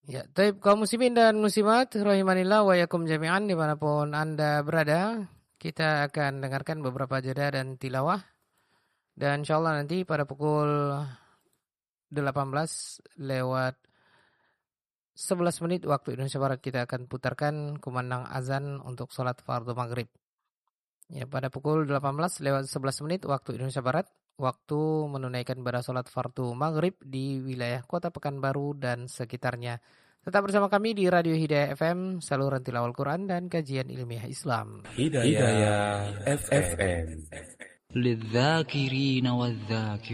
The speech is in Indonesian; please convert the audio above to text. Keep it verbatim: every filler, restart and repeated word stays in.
Ya, taib kaum muslimin dan muslimat rahimanillah wa yakum jami'an dimanapun Anda berada, kita akan dengarkan beberapa jeda dan tilawah, dan insyaallah nanti pada pukul delapan belas lewat sebelas menit waktu Indonesia Barat kita akan putarkan kumandang azan untuk sholat fardu maghrib. Ya, pada pukul delapan belas lewat sebelas menit waktu Indonesia Barat, waktu menunaikan ibadah sholat fardu maghrib di wilayah Kota Pekanbaru dan sekitarnya. Tetap bersama kami di Radio Hidayah F M, saluran tilawah Al-Quran dan kajian ilmiah Islam. Hidayah F M. للذاكرين والذاكرات